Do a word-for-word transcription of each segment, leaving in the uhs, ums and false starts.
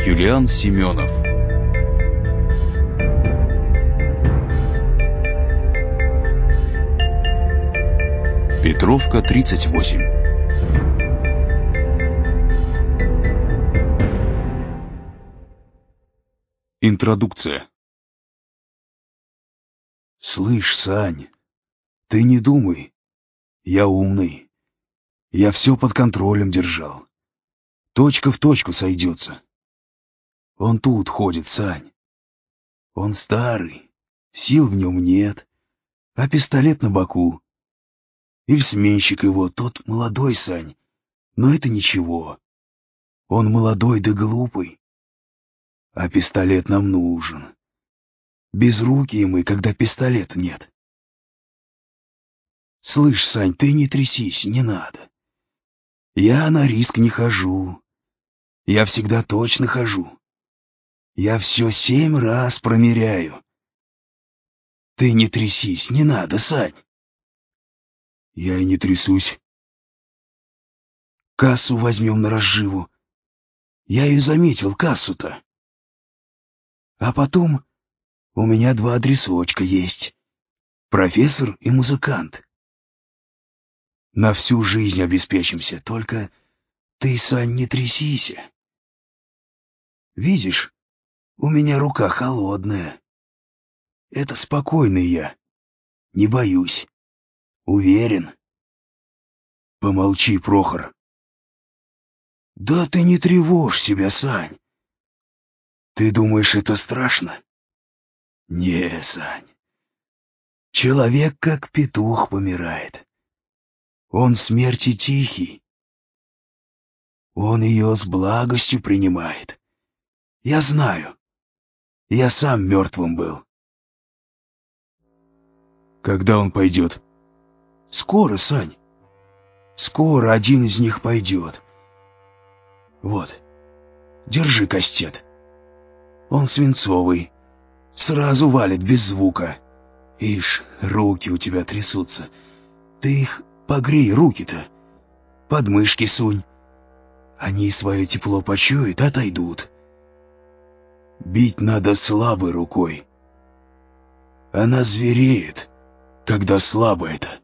Юлиан Семенов. Петровка, тридцать восемь. Интродукция. Слышь, Сань, ты не думай. Я умный. Я все под контролем держал. Точка в точку сойдется. Он тут ходит, Сань. Он старый, сил в нем нет, а пистолет на боку. И сменщик его, тот молодой, Сань, но это ничего. Он молодой да глупый. А пистолет нам нужен. Безрукие мы, когда пистолета нет. Слышь, Сань, ты не трясись, не надо. Я на риск не хожу. Я всегда точно хожу. Я все семь раз промеряю. Ты не трясись, не надо, Сань. Я и не трясусь. Кассу возьмем на разживу. Я ее заметил, кассу-то. А потом у меня два адресочка есть. Профессор и музыкант. На всю жизнь обеспечимся, только ты, Сань, не трясися. Видишь, у меня рука холодная. Это спокойный я. Не боюсь. Уверен. Помолчи, Прохор. Да ты не тревожь себя, Сань. Ты думаешь, это страшно? Не, Сань. Человек как петух помирает. Он в смерти тихий. Он ее с благостью принимает. Я знаю. Я сам мертвым был. Когда он пойдет? Скоро, Сань. Скоро один из них пойдет. Вот. Держи кастет. Он свинцовый. Сразу валит без звука. Ишь, руки у тебя трясутся. Ты их погрей, руки-то. Под мышки сунь. Они свое тепло почуют, отойдут. Бить надо слабой рукой. Она звереет, когда слабая-то.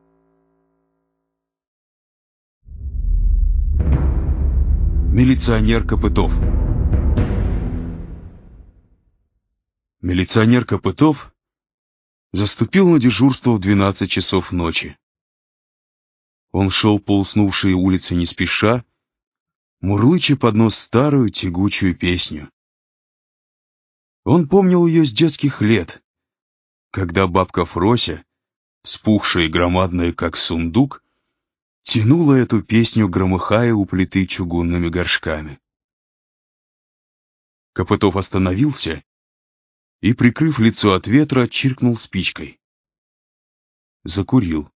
Милиционер Копытов. Милиционер Копытов заступил на дежурство в двенадцать часов ночи. Он шел по уснувшей улице не спеша, мурлыча под нос старую тягучую песню. Он помнил ее с детских лет, когда бабка Фрося, вспухшая и громадная, как сундук, тянула эту песню, громыхая у плиты чугунными горшками. Копытов остановился и, прикрыв лицо от ветра, чиркнул спичкой. Закурил.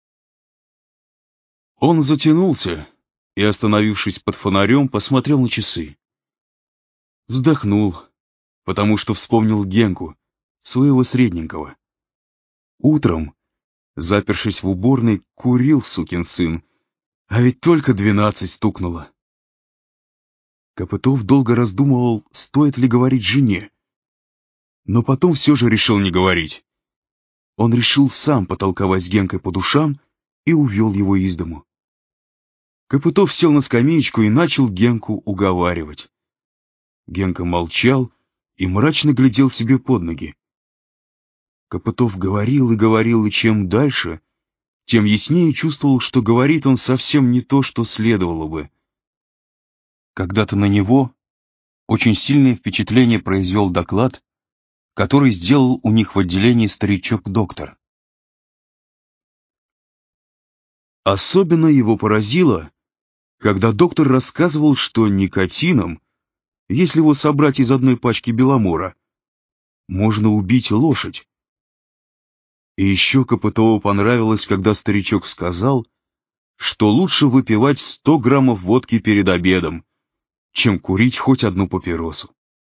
Он затянулся и, остановившись под фонарем, посмотрел на часы. Вздохнул, потому что вспомнил Генку, своего средненького. Утром, запершись в уборной, курил сукин сын, а ведь только двенадцать стукнуло. Копытов долго раздумывал, стоит ли говорить жене, но потом все же решил не говорить. Он решил сам потолковать с Генкой по душам и увел его из дому. Копытов сел на скамеечку и начал Генку уговаривать. Генка молчал и мрачно глядел себе под ноги. Копытов говорил и говорил, и чем дальше, тем яснее чувствовал, что говорит он совсем не то, что следовало бы. Когда-то на него очень сильное впечатление произвел доклад, который сделал у них в отделении старичок-доктор. Особенно его поразило, когда доктор рассказывал, что никотином, если его собрать из одной пачки беломора, можно убить лошадь. И еще Копытову понравилось, когда старичок сказал, что лучше выпивать сто граммов водки перед обедом, чем курить хоть одну папиросу.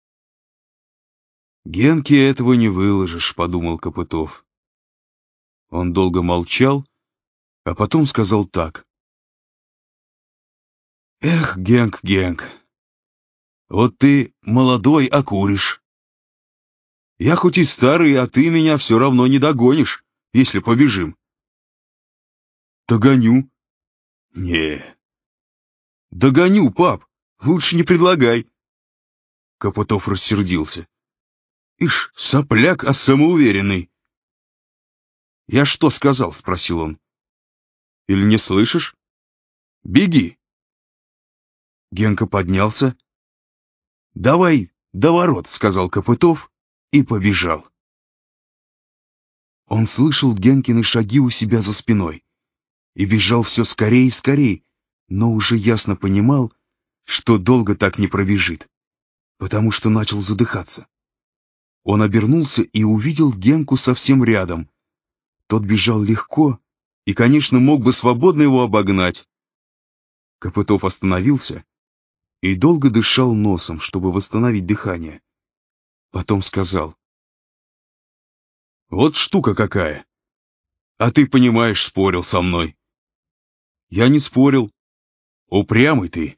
«Генке этого не выложишь», — подумал Копытов. Он долго молчал, а потом сказал так. «Эх, Генк, Генк, Вот ты молодой, а куришь. Я хоть и старый, а ты меня все равно не догонишь, если побежим. Догоню. Не. Догоню, пап. Лучше не предлагай. Копытов рассердился. Ишь, сопляк, а самоуверенный. Я что сказал? Спросил он. Или не слышишь? Беги. Генка поднялся. Давай до ворот, сказал Копытов и побежал. Он слышал Генкины шаги у себя за спиной и бежал все скорее и скорее, но уже ясно понимал, что долго так не пробежит, потому что начал задыхаться. Он обернулся и увидел Генку совсем рядом. Тот бежал легко и, конечно, мог бы свободно его обогнать. Копытов остановился и долго дышал носом, чтобы восстановить дыхание. Потом сказал: «Вот штука какая! А ты, понимаешь, спорил со мной». «Я не спорил. Упрямый ты».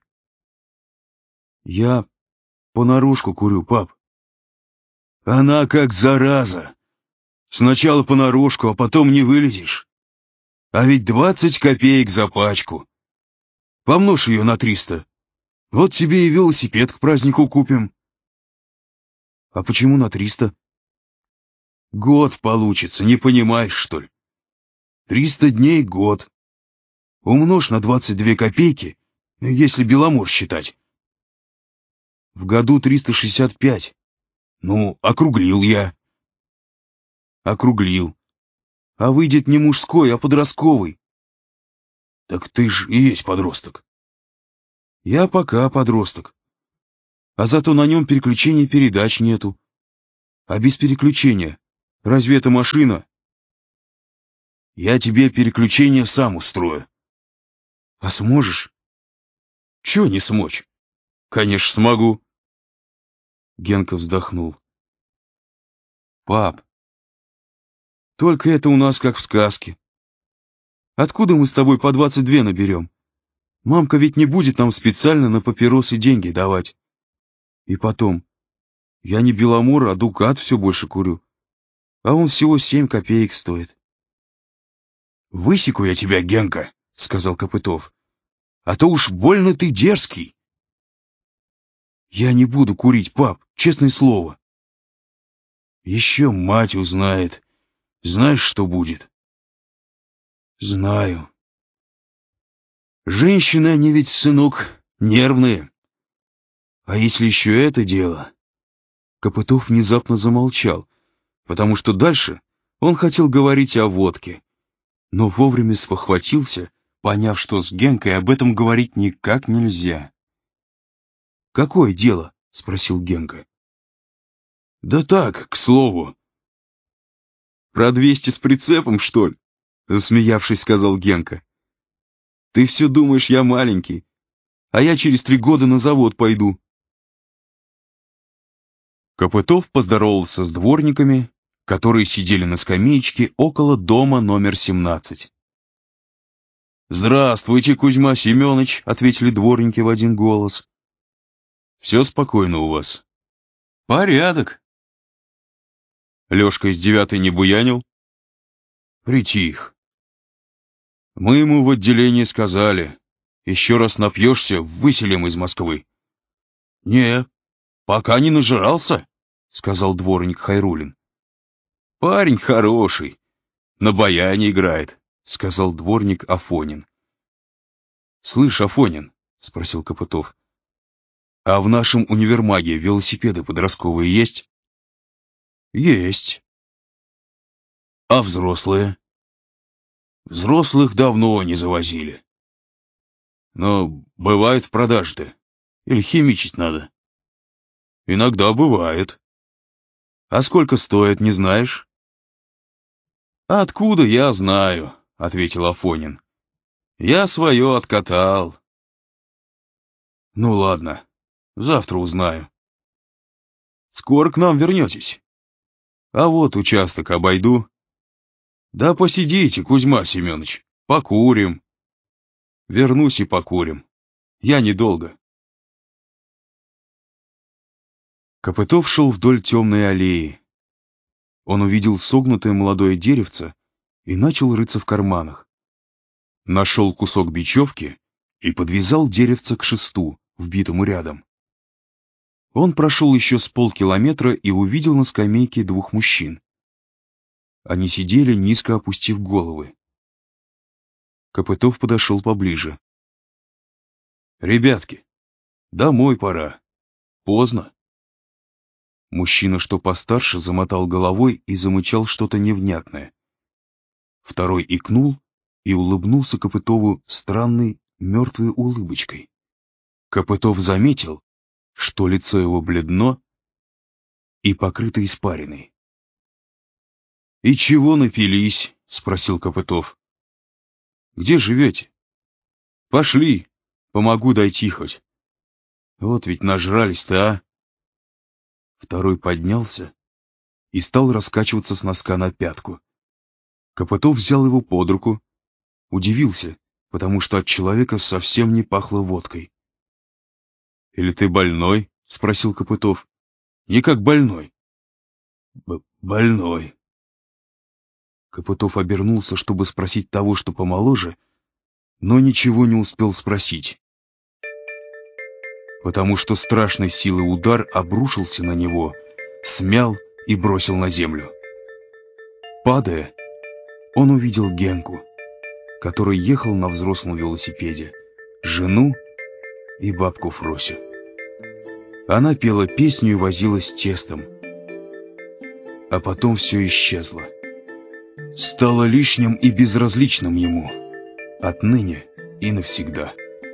«Я понарошку курю, пап». «Она как зараза. Сначала понарошку, а потом не вылезешь. А ведь двадцать копеек за пачку. Помножь ее на триста. Вот тебе и велосипед к празднику купим». «А почему на триста?» «Год получится, не понимаешь, что ли? Триста дней — год. Умножь на двадцать две копейки, если Беломор считать. В году триста шестьдесят пять. Ну, округлил я». «Округлил. А выйдет не мужской, а подростковый». «Так ты ж и есть подросток». «Я пока подросток. А зато на нем переключения передач нету. А без переключения разве это машина?» «Я тебе переключение сам устрою». «А сможешь?» «Чего не смочь? Конечно, смогу». Генка вздохнул. «Пап, только это у нас как в сказке. Откуда мы с тобой по двадцать две наберем? Мамка ведь не будет нам специально на папиросы деньги давать. И потом, я не Беломор, а Дукат все больше курю. А он всего семь копеек стоит». «Высеку я тебя, Генка», — сказал Копытов. «А то уж больно ты дерзкий». «Я не буду курить, пап, честное слово». «Еще мать узнает. Знаешь, что будет?» «Знаю. Женщины, они ведь, сынок, нервные. А если еще это дело...» Копытов внезапно замолчал, потому что дальше он хотел говорить о водке, но вовремя спохватился, поняв, что с Генкой об этом говорить никак нельзя. «Какое дело?» — спросил Генка. «Да так, к слову». «Про двести с прицепом, что ли?» — засмеявшись, сказал Генка. «Ты все думаешь, я маленький, а я через три года на завод пойду». Копытов поздоровался с дворниками, которые сидели на скамеечке около дома номер семнадцать. «Здравствуйте, Кузьма Семенович», — ответили дворники в один голос. «Все спокойно у вас?» «Порядок». Лешка из девятой не буянил? «Притих. Мы ему в отделении сказали, еще раз напьешься, выселим из Москвы». «Не, пока не нажирался», — сказал дворник Хайрулин. «Парень хороший, на баяне играет», — сказал дворник Афонин. «Слышь, Афонин», — спросил Копытов, — «а в нашем универмаге велосипеды подростковые есть?» «Есть». «А взрослые?» «Взрослых давно не завозили». «Но бывает в продаже-то? Или химичить надо?» «Иногда бывает». «А сколько стоит, не знаешь?» «Откуда я знаю?» — ответил Афонин. «Я свое откатал». «Ну ладно, завтра узнаю». «Скоро к нам вернетесь?» «А вот участок обойду». «Да посидите, Кузьма Семенович, покурим». «Вернусь и покурим. Я недолго». Копытов шел вдоль темной аллеи. Он увидел согнутое молодое деревце и начал рыться в карманах. Нашел кусок бечевки и подвязал деревце к шесту, вбитому рядом. Он прошел еще с полкилометра и увидел на скамейке двух мужчин. Они сидели, низко опустив головы. Копытов подошел поближе. «Ребятки, домой пора. Поздно». Мужчина, что постарше, замотал головой и замычал что-то невнятное. Второй икнул и улыбнулся Копытову странной, мертвой улыбочкой. Копытов заметил, что лицо его бледно и покрыто испариной. «И чего напились?» — спросил Копытов. «Где живете? Пошли, помогу дойти хоть. Вот ведь нажрались-то, а!» Второй поднялся и стал раскачиваться с носка на пятку. Копытов взял его под руку, удивился, потому что от человека совсем не пахло водкой. «Или ты больной?» — спросил Копытов. «Не как больной». Б «Больной». Копытов обернулся, чтобы спросить того, что помоложе, но ничего не успел спросить, потому что страшной силы удар обрушился на него, смял и бросил на землю. Падая, он увидел Генку, который ехал на взрослом велосипеде, жену и бабку Фросю. Она пела песню и возилась с тестом. А потом все исчезло. Стало лишним и безразличным ему. Отныне и навсегда.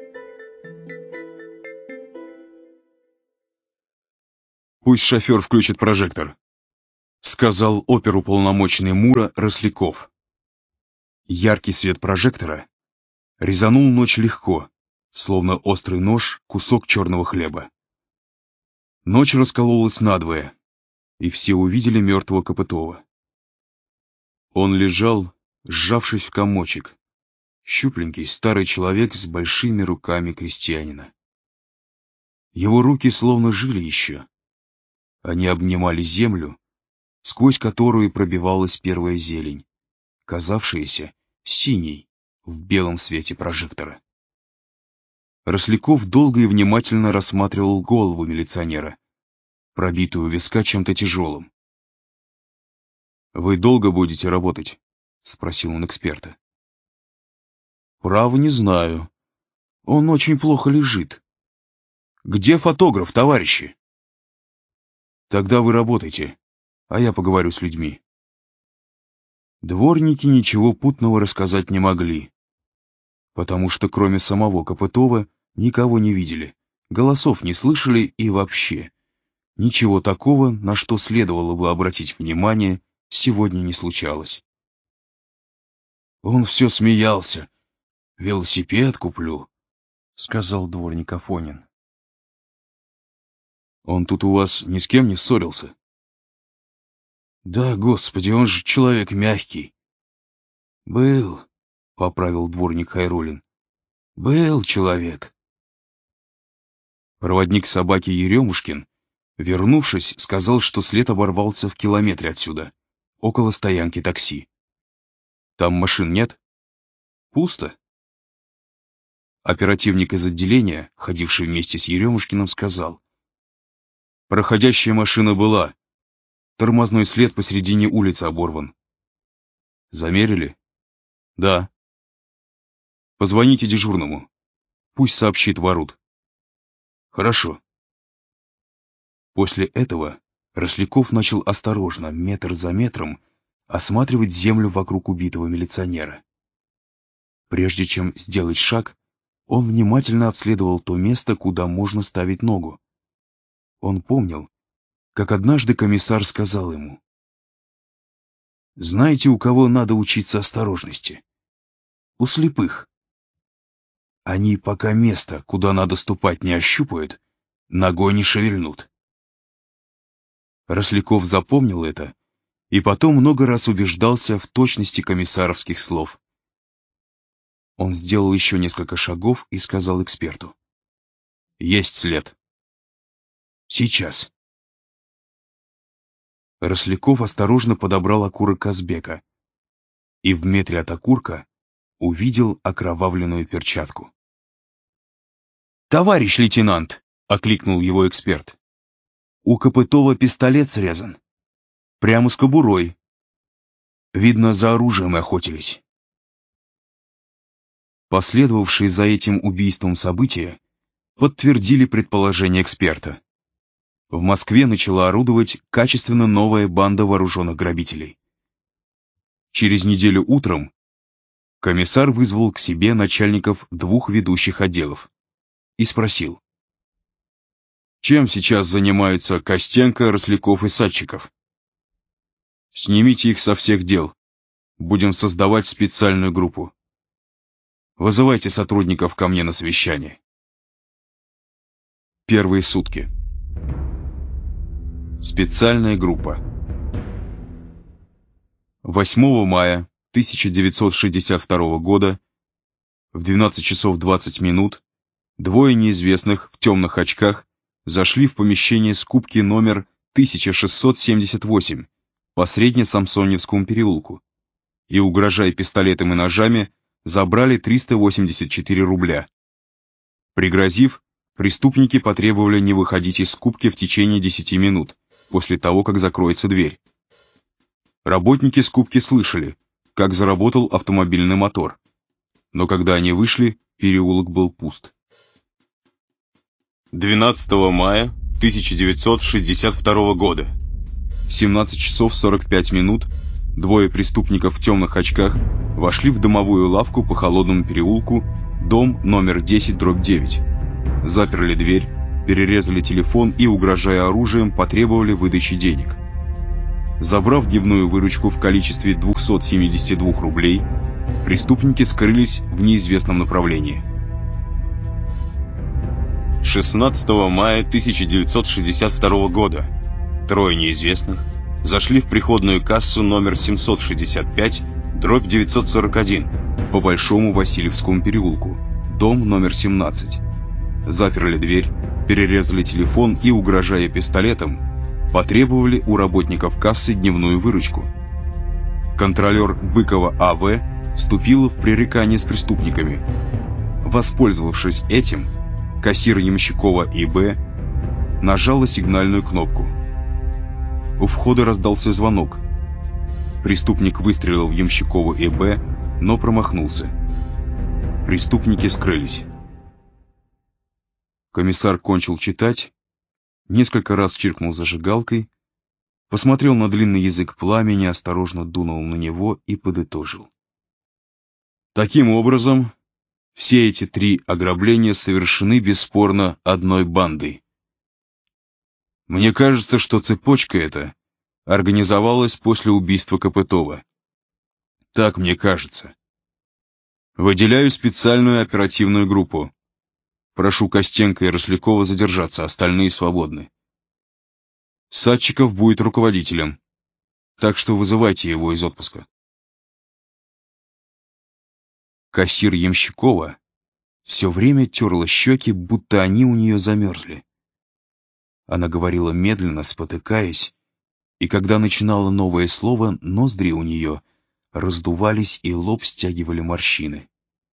«Пусть шофер включит прожектор», — сказал оперуполномоченный Мура Росляков. Яркий свет прожектора резанул ночь легко, словно острый нож кусок черного хлеба. Ночь раскололась надвое, и все увидели мертвого Копытова. Он лежал, сжавшись в комочек, щупленький старый человек с большими руками крестьянина. Его руки словно жили еще. Они обнимали землю, сквозь которую пробивалась первая зелень, казавшаяся синей в белом свете прожектора. Росляков долго и внимательно рассматривал голову милиционера, пробитую у виска чем-то тяжелым. «Вы долго будете работать?» — спросил он эксперта. «Право не знаю. Он очень плохо лежит. Где фотограф, товарищи?» «Тогда вы работайте, а я поговорю с людьми». Дворники ничего путного рассказать не могли, потому что кроме самого Копытова никого не видели, голосов не слышали и вообще ничего такого, на что следовало бы обратить внимание, сегодня не случалось. «Он все смеялся. Велосипед куплю», — сказал дворник Афонин. «Он тут у вас ни с кем не ссорился?» «Да, господи, он же человек мягкий». «Был», — поправил дворник Хайрулин. «Был человек». Проводник собаки Еремушкин, вернувшись, сказал, что след оборвался в километре отсюда, около стоянки такси. «Там машин нет?» «Пусто». Оперативник из отделения, ходивший вместе с Еремушкиным, сказал: «Проходящая машина была. Тормозной след посередине улицы оборван». «Замерили?» «Да». «Позвоните дежурному. Пусть сообщит ворот». «Хорошо». После этого Росляков начал осторожно, метр за метром, осматривать землю вокруг убитого милиционера. Прежде чем сделать шаг, он внимательно обследовал то место, куда можно ставить ногу. Он помнил, как однажды комиссар сказал ему: «Знаете, у кого надо учиться осторожности? У слепых. Они пока место, куда надо ступать, не ощупают, ногой не шевельнут». Росляков запомнил это и потом много раз убеждался в точности комиссаровских слов. Он сделал еще несколько шагов и сказал эксперту: «Есть след». «Сейчас». Росляков осторожно подобрал окурок Казбека и в метре от окурка увидел окровавленную перчатку. «Товарищ лейтенант!» — окликнул его эксперт. «У Копытова пистолет срезан. Прямо с кобурой. Видно, за оружием охотились». Последовавшие за этим убийством события подтвердили предположение эксперта. В Москве начала орудовать качественно новая банда вооруженных грабителей. Через неделю утром комиссар вызвал к себе начальников двух ведущих отделов и спросил: «Чем сейчас занимаются Костенко, Росляков и Садчиков? Снимите их со всех дел. Будем создавать специальную группу. Вызывайте сотрудников ко мне на совещание». Первые сутки. Специальная группа. восьмого мая тысяча девятьсот шестьдесят второго года в двенадцать часов двадцать минут двое неизвестных в темных очках зашли в помещение скупки номер тысяча шестьсот семьдесят восемь по Средне-Самсоневскому переулку и, угрожая пистолетом и ножами, забрали триста восемьдесят четыре рубля. Пригрозив, преступники потребовали не выходить из скупки в течение десяти минут после того, как закроется дверь. Работники скупки слышали, как заработал автомобильный мотор, но когда они вышли, переулок был пуст. двенадцатого мая тысяча девятьсот шестьдесят второго года, семнадцать часов сорок пять минут, двое преступников в темных очках вошли в домовую лавку по Холодному переулку, дом номер десять дробь девять. Заперли дверь, перерезали телефон и, угрожая оружием, потребовали выдачи денег. Забрав дневную выручку в количестве двухсот семидесяти двух рублей, преступники скрылись в неизвестном направлении. шестнадцатого мая тысяча девятьсот шестьдесят второго года трое неизвестных зашли в приходную кассу номер семьсот шестьдесят пять дробь девятьсот сорок один по Большому Васильевскому переулку, дом номер семнадцать. Заперли дверь, перерезали телефон и, угрожая пистолетом, потребовали у работников кассы дневную выручку. Контролер Быкова А В вступила в пререкание с преступниками. Воспользовавшись этим, кассир Ямщикова И Б нажала сигнальную кнопку. У входа раздался звонок. Преступник выстрелил в Ямщикова И Б, но промахнулся. Преступники скрылись. Комиссар кончил читать, несколько раз чиркнул зажигалкой, посмотрел на длинный язык пламени, осторожно дунул на него и подытожил. Таким образом, все эти три ограбления совершены бесспорно одной бандой. Мне кажется, что цепочка эта организовалась после убийства Копытова. Так мне кажется. Выделяю специальную оперативную группу. Прошу Костенко и Рослякова задержаться, остальные свободны. Садчиков будет руководителем, так что вызывайте его из отпуска. Кассир Ямщикова все время терла щеки, будто они у нее замерзли. Она говорила медленно, спотыкаясь, и когда начинала новое слово, ноздри у нее раздувались и лоб стягивали морщины.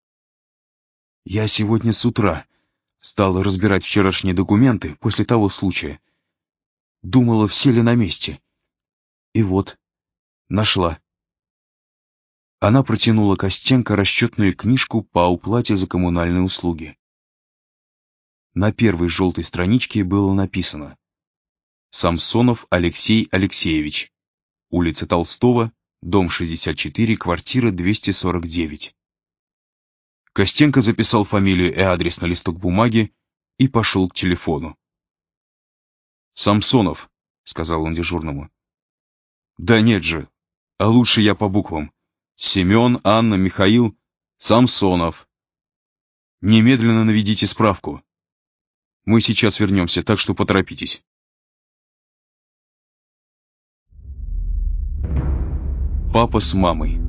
«Я сегодня с утра стала разбирать вчерашние документы после того случая. Думала, все ли на месте. И вот, нашла». Она протянула Костенко расчетную книжку по уплате за коммунальные услуги. На первой желтой страничке было написано: Самсонов Алексей Алексеевич, улица Толстого, дом шестьдесят четыре, квартира двести сорок девять. Костенко записал фамилию и адрес на листок бумаги и пошел к телефону. «Самсонов», — сказал он дежурному. «Да нет же, а лучше я по буквам. Семен, Анна, Михаил, Самсонов. Немедленно наведите справку. Мы сейчас вернемся, так что поторопитесь». Папа с мамой.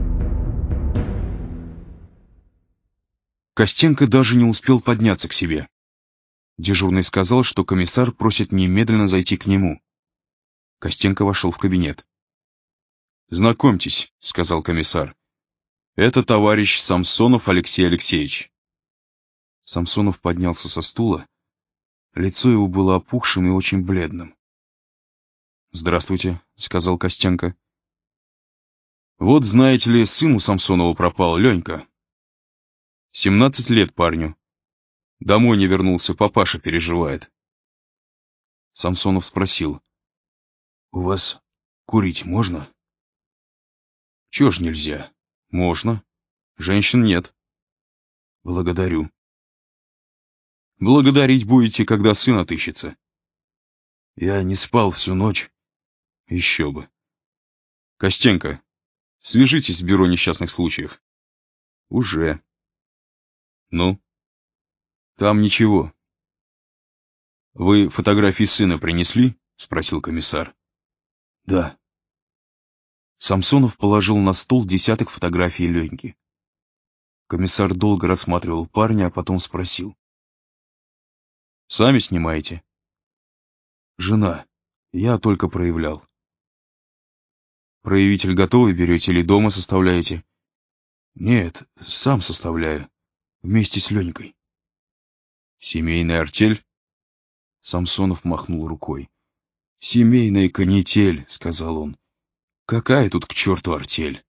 Костенко даже не успел подняться к себе. Дежурный сказал, что комиссар просит немедленно зайти к нему. Костенко вошел в кабинет. «Знакомьтесь», — сказал комиссар. «Это товарищ Самсонов Алексей Алексеевич». Самсонов поднялся со стула. Лицо его было опухшим и очень бледным. «Здравствуйте», — сказал Костенко. «Вот, знаете ли, сын у Самсонова пропал, Ленька. Семнадцать лет парню. Домой не вернулся, папаша переживает». Самсонов спросил: «У вас курить можно?» «Чего ж нельзя? Можно. Женщин нет». «Благодарю». «Благодарить будете, когда сын отыщется». «Я не спал всю ночь». «Еще бы». «Костенко, свяжитесь с бюро несчастных случаев». «Уже». «Ну?» «Там ничего». «Вы фотографии сына принесли?» — спросил комиссар. «Да». Самсонов положил на стол десяток фотографий Леньки. Комиссар долго рассматривал парня, а потом спросил: «Сами снимаете?» «Жена. Я только проявлял». «Проявитель готовый берете или дома составляете?» «Нет, сам составляю. Вместе с Ленькой». «Семейная артель?» Самсонов махнул рукой. «Семейная канитель», — сказал он. «Какая тут к черту артель?»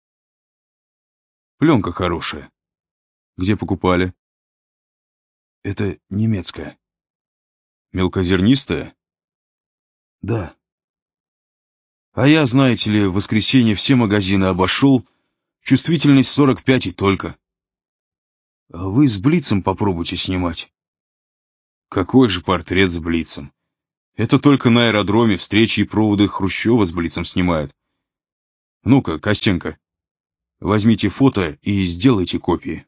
«Пленка хорошая. Где покупали?» «Это немецкая». «Мелкозернистая?» «Да». «А я, знаете ли, в воскресенье все магазины обошел, чувствительность сорок пять и только». «А вы с блицем попробуйте снимать». «Какой же портрет с блицем? Это только на аэродроме встречи и проводы Хрущева с блицем снимают. Ну-ка, Костенко, возьмите фото и сделайте копии».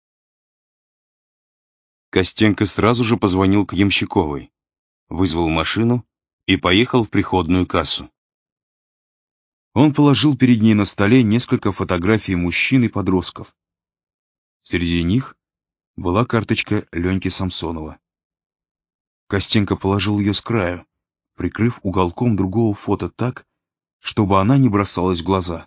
Костенко сразу же позвонил к Ямщиковой, вызвал машину и поехал в приходную кассу. Он положил перед ней на столе несколько фотографий мужчин и подростков. Среди них была карточка Леньки Самсонова. Костенко положил ее с краю, прикрыв уголком другого фото так, чтобы она не бросалась в глаза.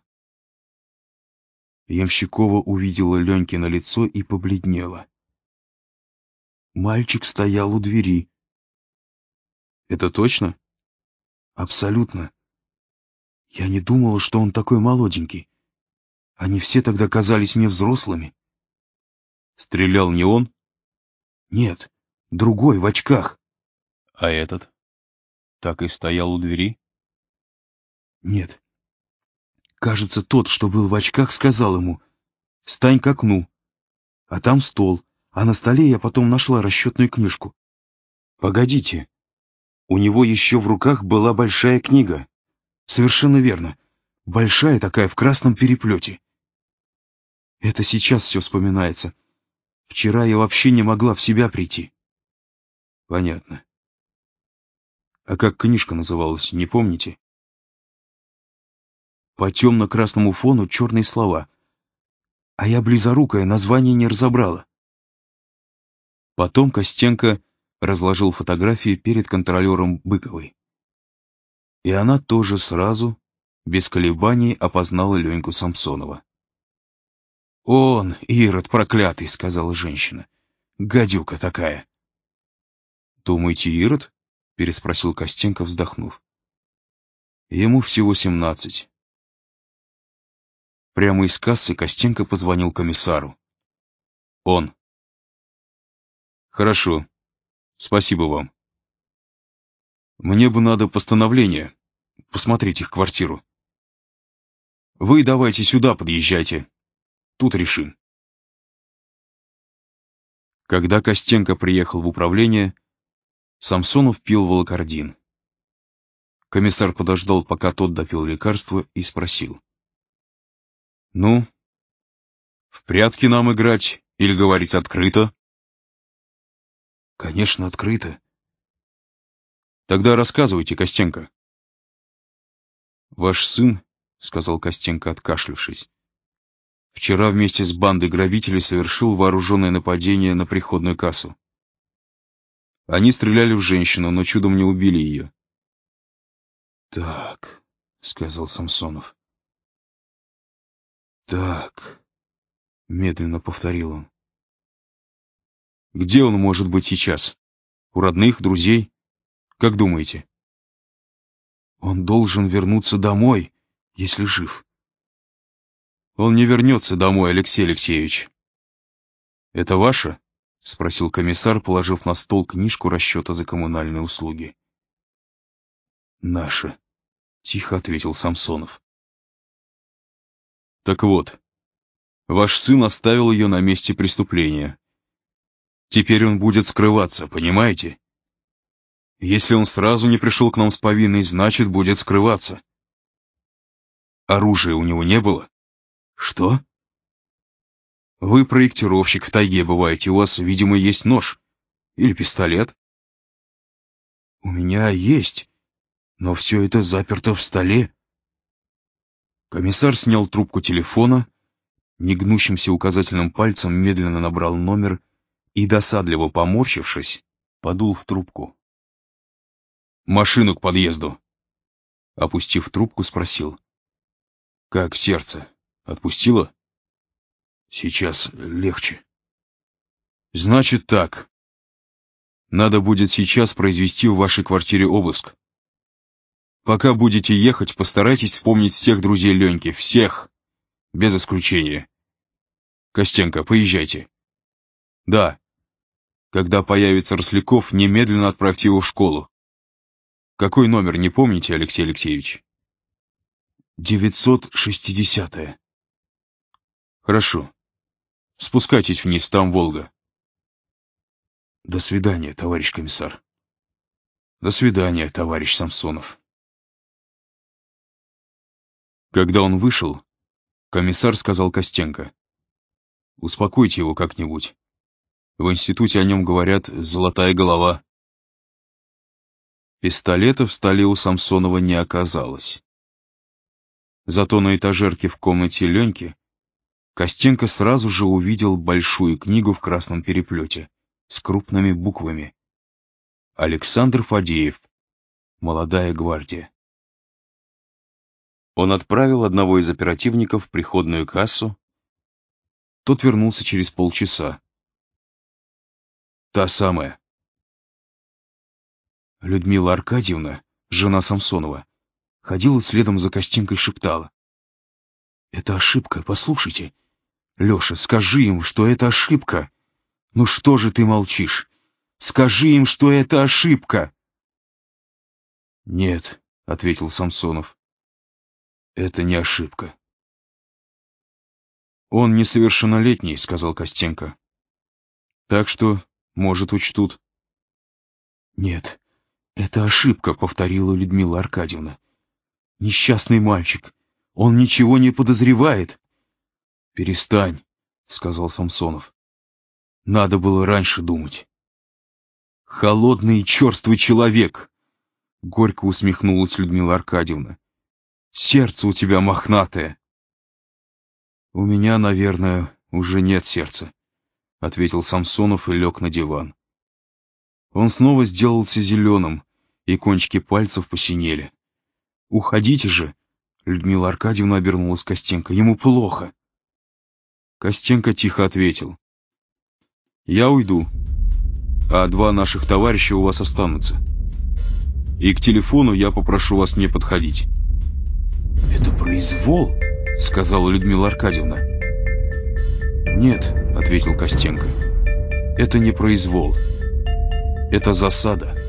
Ямщикова увидела Ленькино лицо и побледнела. Мальчик стоял у двери. «Это точно?» «Абсолютно. Я не думала, что он такой молоденький. Они все тогда казались мне взрослыми». «Стрелял не он?» «Нет, другой, в очках». «А этот? Так и стоял у двери?» «Нет. Кажется, тот, что был в очках, сказал ему: «Стань к окну». А там стол, а на столе я потом нашла расчетную книжку. Погодите, у него еще в руках была большая книга. Совершенно верно. Большая такая, в красном переплете. Это сейчас все вспоминается. Вчера я вообще не могла в себя прийти». «Понятно. А как книжка называлась, не помните?» По темно-красному фону черные слова. А я близорукая, название не разобрала. Потом Костенко разложил фотографии перед контролером Быковой. И она тоже сразу, без колебаний, опознала Леньку Самсонова. «Он, Ирод проклятый», — сказала женщина. «Гадюка такая». «Думаете, Ирод?» — переспросил Костенко, вздохнув. «Ему всего семнадцать». Прямо из кассы Костенко позвонил комиссару. «Он». «Хорошо. Спасибо вам. Мне бы надо постановление, посмотреть их квартиру. Вы давайте сюда подъезжайте. Тут решим». Когда Костенко приехал в управление, Самсонов пил волокордин. Комиссар подождал, пока тот допил лекарство, и спросил: «Ну, в прятки нам играть или говорить открыто?» «Конечно, открыто». «Тогда рассказывайте, Костенко». «Ваш сын, — сказал Костенко, откашлявшись, — вчера вместе с бандой грабителей совершил вооруженное нападение на приходную кассу. Они стреляли в женщину, но чудом не убили ее. «Так», — сказал Самсонов. «Так», — медленно повторил он. «Где он может быть сейчас? У родных, друзей? Как думаете?» «Он должен вернуться домой, если жив». «Он не вернется домой, Алексей Алексеевич». «Это ваше?» — спросил комиссар, положив на стол книжку расчета за коммунальные услуги. «Наше», — тихо ответил Самсонов. «Так вот, ваш сын оставил ее на месте преступления. Теперь он будет скрываться, понимаете? Если он сразу не пришел к нам с повинной, значит, будет скрываться. Оружия у него не было?» «Что?» «Вы проектировщик, в тайге бываете, у вас, видимо, есть нож. Или пистолет?» «У меня есть, но все это заперто в столе». Комиссар снял трубку телефона, негнущимся указательным пальцем медленно набрал номер и, досадливо поморщившись, подул в трубку. «Машину к подъезду!» Опустив трубку, спросил. «Как сердце? Отпустило?» «Сейчас легче». «Значит так. Надо будет сейчас произвести в вашей квартире обыск. Пока будете ехать, постарайтесь вспомнить всех друзей Леньки, всех, без исключения. Костенко, поезжайте. Да. Когда появится Росляков, немедленно отправьте его в школу. Какой номер, не помните, Алексей Алексеевич?» девятьсот шестидесятая. «Хорошо. Спускайтесь вниз, там Волга». «До свидания, товарищ комиссар». «До свидания, товарищ Самсонов». Когда он вышел, комиссар сказал Костенко: «Успокойте его как-нибудь. В институте о нем говорят «золотая голова». Пистолета в столе у Самсонова не оказалось. Зато на этажерке в комнате Леньки Костенко сразу же увидел большую книгу в красном переплете с крупными буквами: «Александр Фадеев. Молодая гвардия». Он отправил одного из оперативников в приходную кассу. Тот вернулся через полчаса. Та самая. Людмила Аркадьевна, жена Самсонова, ходила следом за Костенкой и шептала: «Это ошибка, послушайте. Леша, скажи им, что это ошибка. Ну что же ты молчишь? Скажи им, что это ошибка». «Нет», — ответил Самсонов. «Это не ошибка». «Он несовершеннолетний», — сказал Костенко. «Так что, может, учтут». «Нет, это ошибка», — повторила Людмила Аркадьевна. «Несчастный мальчик. Он ничего не подозревает». «Перестань», — сказал Самсонов. «Надо было раньше думать». «Холодный и черствый человек», — горько усмехнулась Людмила Аркадьевна. «Сердце у тебя мохнатое». «У меня, наверное, уже нет сердца», — ответил Самсонов и лег на диван. Он снова сделался зеленым, и кончики пальцев посинели. «Уходите же», — Людмила Аркадьевна обернулась к Костенко. «Ему плохо». Костенко тихо ответил: «Я уйду, а два наших товарища у вас останутся. И к телефону я попрошу вас не подходить». «Это произвол», — сказала Людмила Аркадьевна. «Нет», — ответил Костенко, — «это не произвол. Это засада».